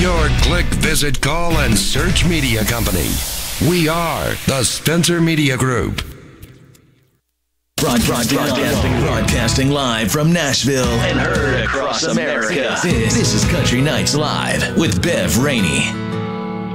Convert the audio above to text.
your click, visit, call, and search media company. We are the Spencer Media Group. Broadcasting live from Nashville and heard across America. This is Country Nights Live with Bev Rainey.